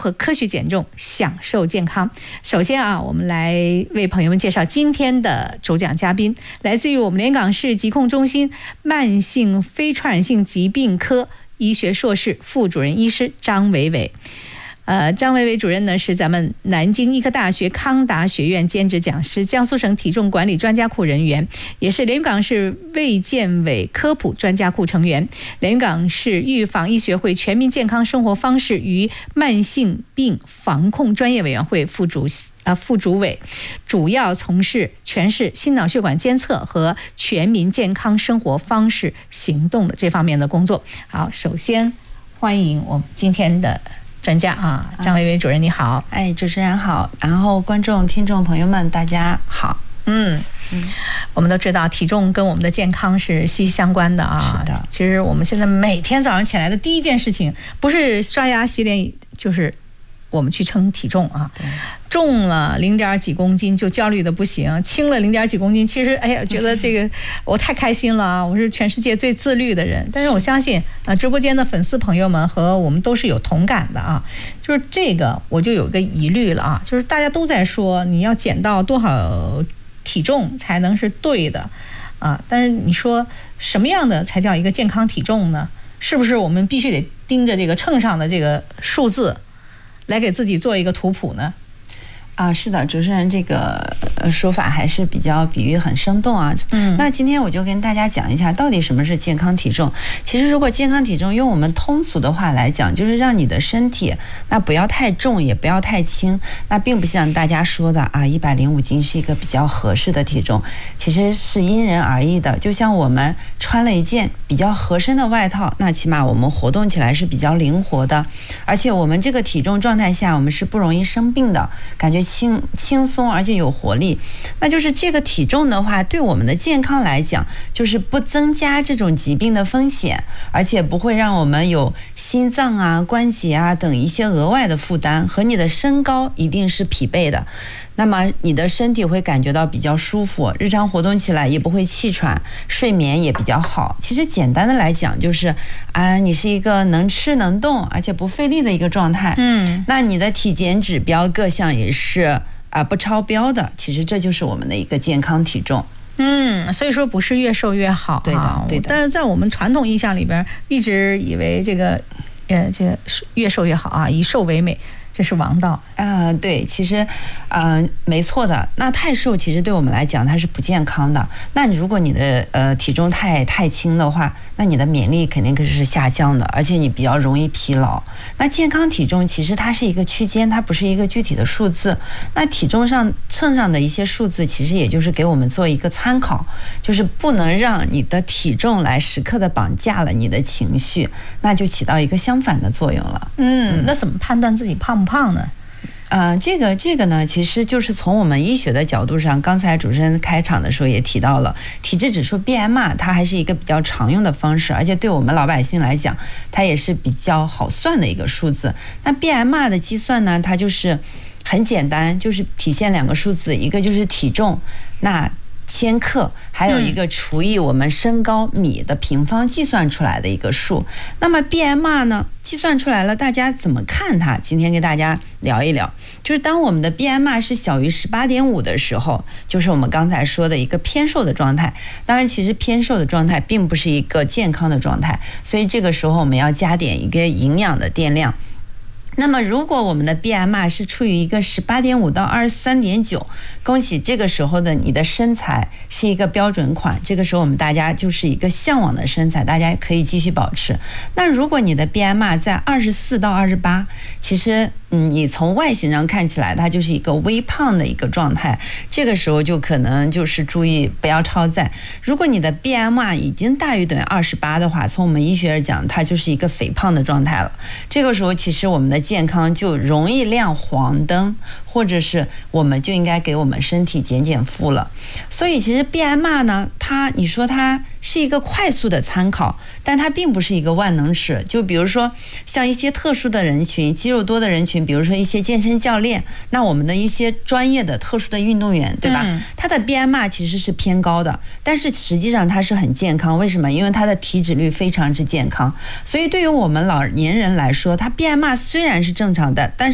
何科学减重，享受健康。首先啊，我们来为朋友们介绍今天的主讲嘉宾，来自于我们连港市疾控中心慢性非传染性疾病科医学硕士副主任医师张维维。张维维主任呢是咱们南京医科大学康达学院兼职讲师，江苏省体重管理专家库人员，也是连云港市卫健委科普专家库成员，连云港市预防医学会全民健康生活方式与慢性病防控专业委员会副主委，主要从事全市心脑血管监测和全民健康生活方式行动的这方面的工作。好，首先欢迎我们今天的专家啊，张维维主任你好。 主持人好，然后观众听众朋友们大家好。 我们都知道体重跟我们的健康是息息相关的啊。 是的， 其实我们现在每天早上起来的第一件事情不是刷牙洗脸，就是我们去称体重啊。重了0点几公斤就焦虑的不行，轻了0点几公斤，其实觉得这个我太开心了啊！我是全世界最自律的人。但是我相信直播间的粉丝朋友们和我们都是有同感的啊。就是这个我就有个疑虑了啊，就是大家都在说你要减到多少体重才能是对的啊，但是你说什么样的才叫一个健康体重呢？是不是我们必须得盯着这个秤上的这个数字来给自己做一个图谱呢？ 是的，主持人这个说法还是比较比喻很生动啊。那今天我就跟大家讲一下到底什么是健康体重。其实如果健康体重用我们通俗的话来讲，就是让你的身体那不要太重也不要太轻，那并不像大家说的105斤是一个比较合适的体重，其实是因人而异的。就像我们穿了一件比较合身的外套，那起码我们活动起来是比较灵活的，而且我们这个体重状态下我们是不容易生病的，感觉轻松而且有活力。那就是这个体重的话对我们的健康来讲，就是不增加这种疾病的风险，而且不会让我们有心脏关节等一些额外的负担，和你的身高一定是匹配的。那么你的身体会感觉到比较舒服，日常活动起来也不会气喘，睡眠也比较好。其实简单的来讲就是你是一个能吃能动而且不费力的一个状态。那你的体检指标各项也是不超标的，其实这就是我们的一个健康体重。 所以说不是越瘦越好。 对的。 但是在我们传统印象里边一直以为这个越瘦越好以瘦为美，这是王道。 对，其实没错的。那太瘦其实对我们来讲它是不健康的。那如果你的体重太轻的话，那你的免疫力肯定是下降的，而且你比较容易疲劳。那健康体重其实它是一个区间，它不是一个具体的数字。那体重秤上的一些数字其实也就是给我们做一个参考，就是不能让你的体重来时刻的绑架了你的情绪，那就起到一个相反的作用了。 那怎么判断自己胖不胖呢？ 这个呢，其实就是从我们医学的角度上，刚才主持人开场的时候也提到了，体质指数 BMI 它还是一个比较常用的方式，而且对我们老百姓来讲，它也是比较好算的一个数字。那 BMI 的计算呢，它就是很简单，就是体现2个数字，一个就是体重，那千克，还有一个除以我们身高米的平方计算出来的一个数。那么 BMI 呢计算出来了，大家怎么看它？今天给大家聊一聊，就是当我们的 BMI 是小于18.5的时候，就是我们刚才说的一个偏瘦的状态。当然其实偏瘦的状态并不是一个健康的状态，所以这个时候我们要加点一个营养的电量。那么如果我们的 BMI 是处于一个18.5到23.9，恭喜这个时候的你的身材是一个标准款，这个时候我们大家就是一个向往的身材，大家可以继续保持。那如果你的 BMI 在24到28，其实你从外形上看起来它就是一个微胖的一个状态，这个时候就可能就是注意不要超载。如果你的 BMI 已经大于等于28的话，从我们医学讲它就是一个肥胖的状态了。这个时候其实我们的健康就容易亮黄灯，或者是我们就应该给我们身体减负了。所以其实 BMI 呢，你说它是一个快速的参考，但它并不是一个万能尺。就比如说像一些特殊的人群，肌肉多的人群，比如说一些健身教练，那我们的一些专业的特殊的运动员，对吧？他的 BMI 其实是偏高的，但是实际上他是很健康。为什么？因为他的体脂率非常之健康。所以对于我们老年人来说，他 BMI 虽然是正常的，但是